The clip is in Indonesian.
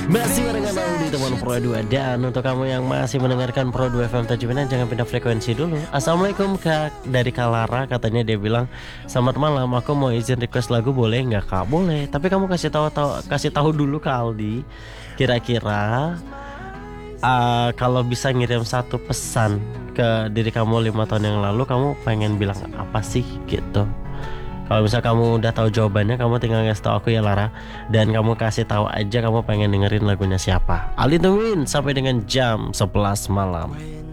Masih barengan Aldi teman Pro 2. Dan untuk kamu yang masih mendengarkan Pro 2 FM Tajubinan, jangan pindah frekuensi dulu. Assalamualaikum Kak, dari Kalara. Katanya dia bilang, selamat malam, aku mau izin request lagu, boleh nggak Kak? Boleh, tapi kamu kasih tahu dulu ke Aldi. Kira-kira kalau bisa ngirim satu pesan ke diri kamu 5 tahun yang lalu, kamu pengen bilang apa sih gitu. Kalau misal kamu udah tahu jawabannya, kamu tinggal kasih tahu aku ya Lara. Dan kamu kasih tahu aja kamu pengen dengerin lagunya siapa. Aldi tungguin sampai dengan jam 11 malam.